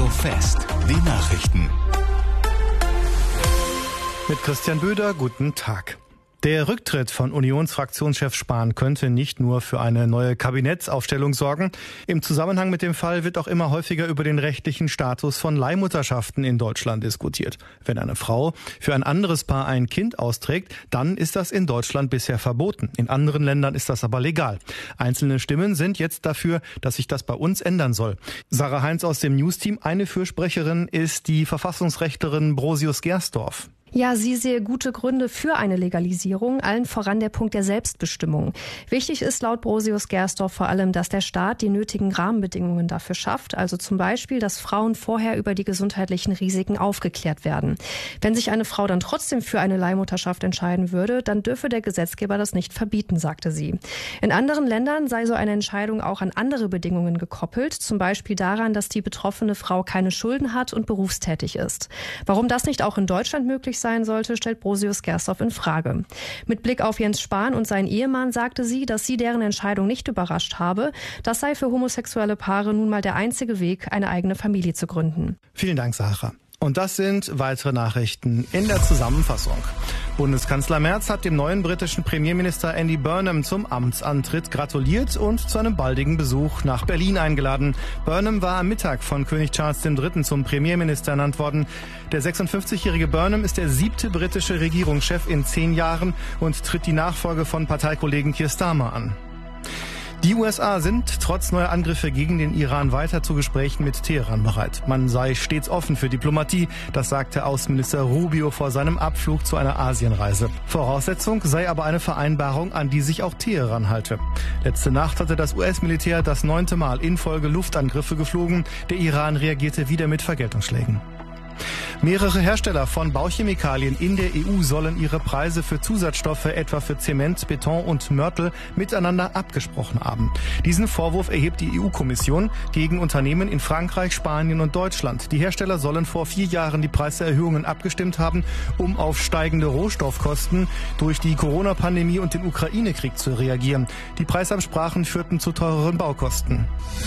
Fest, die Nachrichten. Mit Christian Böder, guten Tag. Der Rücktritt von Unionsfraktionschef Spahn könnte nicht nur für eine neue Kabinettsaufstellung sorgen. Im Zusammenhang mit dem Fall wird auch immer häufiger über den rechtlichen Status von Leihmutterschaften in Deutschland diskutiert. Wenn eine Frau für ein anderes Paar ein Kind austrägt, dann ist das in Deutschland bisher verboten. In anderen Ländern ist das aber legal. Einzelne Stimmen sind jetzt dafür, dass sich das bei uns ändern soll. Sarah Heinz aus dem News-Team, eine Fürsprecherin ist die Verfassungsrechtlerin Brosius-Gersdorf. Ja, sie sehe gute Gründe für eine Legalisierung, allen voran der Punkt der Selbstbestimmung. Wichtig ist laut Brosius-Gersdorf vor allem, dass der Staat die nötigen Rahmenbedingungen dafür schafft, also zum Beispiel, dass Frauen vorher über die gesundheitlichen Risiken aufgeklärt werden. Wenn sich eine Frau dann trotzdem für eine Leihmutterschaft entscheiden würde, dann dürfe der Gesetzgeber das nicht verbieten, sagte sie. In anderen Ländern sei so eine Entscheidung auch an andere Bedingungen gekoppelt, zum Beispiel daran, dass die betroffene Frau keine Schulden hat und berufstätig ist. Warum das nicht auch in Deutschland möglich sein sollte, stellt Brosius-Gersdorf in Frage. Mit Blick auf Jens Spahn und seinen Ehemann sagte sie, dass sie deren Entscheidung nicht überrascht habe. Das sei für homosexuelle Paare nun mal der einzige Weg, eine eigene Familie zu gründen. Vielen Dank, Sarah. Und das sind weitere Nachrichten in der Zusammenfassung. Bundeskanzler Merz hat dem neuen britischen Premierminister Andy Burnham zum Amtsantritt gratuliert und zu einem baldigen Besuch nach Berlin eingeladen. Burnham war am Mittag von König Charles III. Zum Premierminister ernannt worden. Der 56-jährige Burnham ist der 7. britische Regierungschef in 10 Jahren und tritt die Nachfolge von Parteikollegen Keir Starmer an. Die USA sind trotz neuer Angriffe gegen den Iran weiter zu Gesprächen mit Teheran bereit. Man sei stets offen für Diplomatie, das sagte Außenminister Rubio vor seinem Abflug zu einer Asienreise. Voraussetzung sei aber eine Vereinbarung, an die sich auch Teheran halte. Letzte Nacht hatte das US-Militär das 9. Mal in Folge Luftangriffe geflogen. Der Iran reagierte wieder mit Vergeltungsschlägen. Mehrere Hersteller von Bauchemikalien in der EU sollen ihre Preise für Zusatzstoffe, etwa für Zement, Beton und Mörtel, miteinander abgesprochen haben. Diesen Vorwurf erhebt die EU-Kommission gegen Unternehmen in Frankreich, Spanien und Deutschland. Die Hersteller sollen vor 4 Jahren die Preiserhöhungen abgestimmt haben, um auf steigende Rohstoffkosten durch die Corona-Pandemie und den Ukraine-Krieg zu reagieren. Die Preisabsprachen führten zu teureren Baukosten.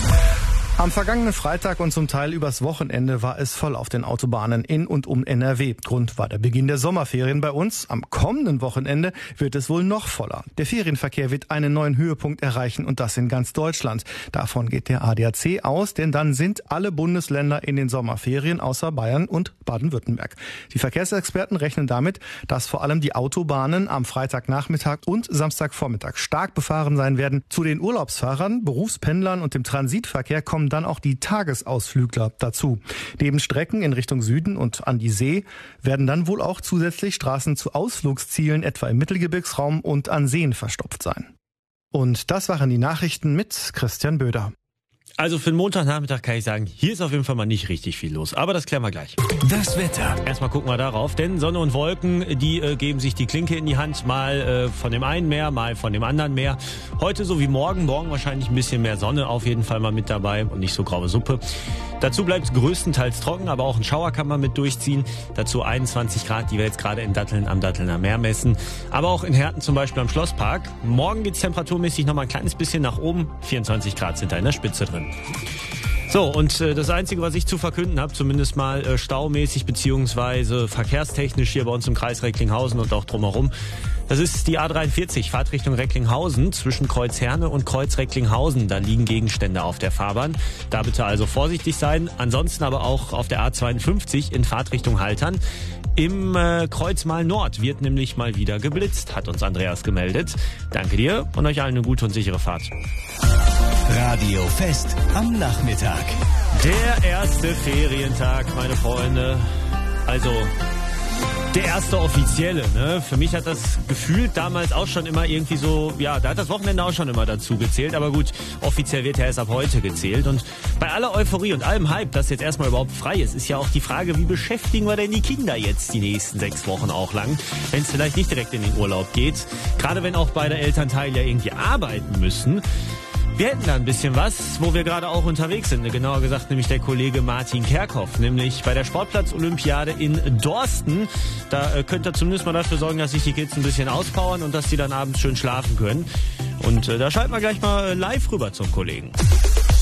Am vergangenen Freitag und zum Teil übers Wochenende war es voll auf den Autobahnen in und um NRW. Grund war der Beginn der Sommerferien bei uns. Am kommenden Wochenende wird es wohl noch voller. Der Ferienverkehr wird einen neuen Höhepunkt erreichen und das in ganz Deutschland. Davon geht der ADAC aus, denn dann sind alle Bundesländer in den Sommerferien außer Bayern und Baden-Württemberg. Die Verkehrsexperten rechnen damit, dass vor allem die Autobahnen am Freitagnachmittag und Samstagvormittag stark befahren sein werden. Zu den Urlaubsfahrern, Berufspendlern und dem Transitverkehr kommen dann auch die Tagesausflügler dazu. Neben Strecken in Richtung Süden und an die See werden dann wohl auch zusätzlich Straßen zu Ausflugszielen, etwa im Mittelgebirgsraum und an Seen verstopft sein. Und das waren die Nachrichten mit Christian Böder. Also für den Montagnachmittag kann ich sagen, hier ist auf jeden Fall mal nicht richtig viel los. Aber das klären wir gleich. Das Wetter. Erstmal gucken wir darauf, denn Sonne und Wolken, die geben sich die Klinke in die Hand. Mal von dem einen mehr, mal von dem anderen mehr. Heute so wie morgen. Morgen wahrscheinlich ein bisschen mehr Sonne auf jeden Fall mal mit dabei und nicht so graue Suppe. Dazu bleibt es größtenteils trocken, aber auch ein Schauer kann man mit durchziehen. Dazu 21 Grad, die wir jetzt gerade in Datteln am Dattelner Meer messen. Aber auch in Herten zum Beispiel am Schlosspark. Morgen geht es temperaturmäßig noch mal ein kleines bisschen nach oben. 24 Grad sind da in der Spitze drin. So, und das Einzige, was ich zu verkünden habe, zumindest mal staumäßig beziehungsweise verkehrstechnisch hier bei uns im Kreis Recklinghausen und auch drumherum, das ist die A43, Fahrtrichtung Recklinghausen zwischen Kreuz Herne und Kreuz Recklinghausen. Da liegen Gegenstände auf der Fahrbahn. Da bitte also vorsichtig sein. Ansonsten aber auch auf der A52 in Fahrtrichtung Haltern. Im Kreuzmal Nord wird nämlich mal wieder geblitzt, hat uns Andreas gemeldet. Danke dir und euch allen eine gute und sichere Fahrt. Radio Fest am Nachmittag. Der erste Ferientag, meine Freunde. Also der erste offizielle, ne? Für mich hat das gefühlt damals auch schon immer irgendwie so, ja, da hat das Wochenende auch schon immer dazu gezählt. Aber gut, offiziell wird ja erst ab heute gezählt. Und bei aller Euphorie und allem Hype, dass jetzt erstmal überhaupt frei ist ja auch die Frage, wie beschäftigen wir denn die Kinder jetzt die nächsten 6 Wochen auch lang, wenn es vielleicht nicht direkt in den Urlaub geht. Gerade wenn auch beide Elternteile ja irgendwie arbeiten müssen. Wir hätten da ein bisschen was, wo wir gerade auch unterwegs sind. Genauer gesagt nämlich der Kollege Martin Kerkhoff, nämlich bei der Sportplatz-Olympiade in Dorsten. Da könnt ihr zumindest mal dafür sorgen, dass sich die Kids ein bisschen auspowern und dass sie dann abends schön schlafen können. Und da schalten wir gleich mal live rüber zum Kollegen.